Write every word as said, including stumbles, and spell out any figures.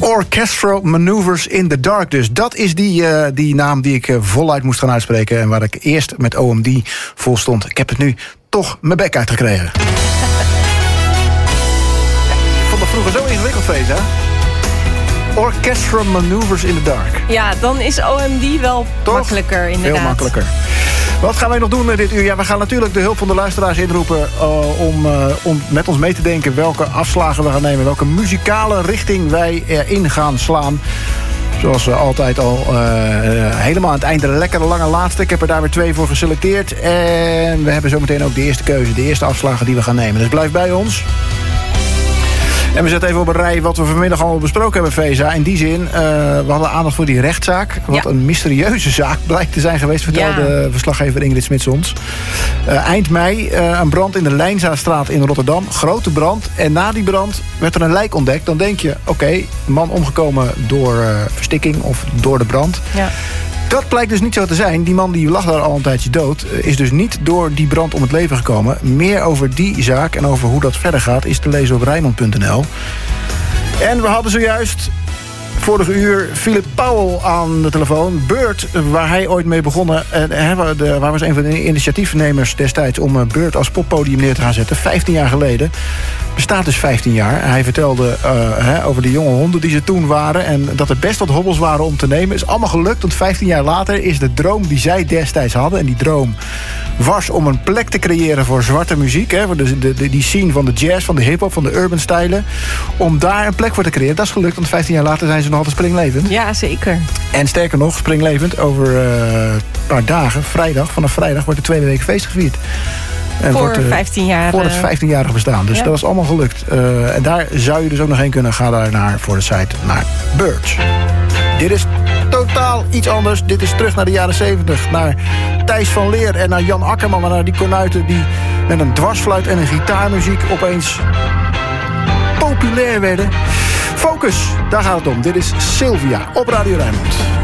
Orchestral Maneuvers in the Dark dus. Dat is die, uh, die naam die ik uh, voluit moest gaan uitspreken... en waar ik eerst met O M D vol stond. Ik heb het nu toch mijn bek uitgekregen. Ik vond dat vroeger zo ingewikkeld, Feest, hè? Orchestral Maneuvers in the Dark. Ja, dan is O M D wel toch? makkelijker, inderdaad. Veel makkelijker. Wat gaan wij nog doen dit uur? Ja, we gaan natuurlijk de hulp van de luisteraars inroepen... Uh, om, uh, om met ons mee te denken welke afslagen we gaan nemen... welke muzikale richting wij erin gaan slaan. Zoals uh, altijd al uh, uh, helemaal aan het einde een lekkere lange laatste. Ik heb er daar weer twee voor geselecteerd. En we hebben zometeen ook de eerste keuze, de eerste afslagen die we gaan nemen. Dus blijf bij ons. En we zetten even op een rij wat we vanmiddag allemaal besproken hebben, Feza. In die zin, uh, we hadden aandacht voor die rechtszaak. Wat ja. een mysterieuze zaak blijkt te zijn geweest, vertelde ja. verslaggever Ingrid Smits ons. Uh, eind mei, uh, een brand in de Lijnzaarstraat in Rotterdam. Grote brand. En na die brand werd er een lijk ontdekt. Dan denk je, oké, okay, man omgekomen door uh, verstikking of door de brand. Ja. Dat blijkt dus niet zo te zijn. Die man die lag daar al een tijdje dood... is dus niet door die brand om het leven gekomen. Meer over die zaak en over hoe dat verder gaat... is te lezen op Rijnmond punt n l. En we hadden zojuist... vorige uur Philip Powell aan de telefoon. Bird, waar hij ooit mee begonnen. En waar was een van de initiatiefnemers destijds... om Bird als poppodium neer te gaan zetten. vijftien jaar geleden. Bestaat dus vijftien jaar. Hij vertelde uh, hè, over de jonge honden die ze toen waren... en dat er best wat hobbels waren om te nemen. Is allemaal gelukt, want vijftien jaar later is de droom die zij destijds hadden... en die droom was om een plek te creëren voor zwarte muziek... Hè, voor de, de, de, die scene van de jazz, van de hiphop, van de urban stijlen... om daar een plek voor te creëren. Dat is gelukt, want vijftien jaar later zijn ze nog altijd springlevend. Ja, zeker. En sterker nog, springlevend, over uh, een paar dagen, vrijdag... vanaf vrijdag wordt de tweede week feest gevierd. En voor wordt, uh, vijftien jaar. Voor het vijftienjarige bestaan. Dus ja. dat was allemaal gelukt. Uh, en daar zou je dus ook nog heen kunnen. Ga daar naar voor de site naar Birds. Dit is totaal iets anders. Dit is terug naar de jaren zeventig. Naar Thijs van Leer en naar Jan Akkerman. En naar die konuiten die met een dwarsfluit en een gitaarmuziek opeens populair werden. Focus, daar gaat het om. Dit is Sylvia op Radio Rijnmond.